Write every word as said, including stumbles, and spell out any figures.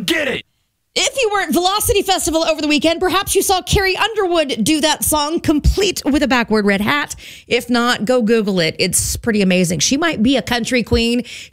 get it. If you were at Velocity Festival over the weekend, perhaps you saw Carrie Underwood do that song complete with a backward red hat. If not, go Google it. It's pretty amazing. She might be a country queen.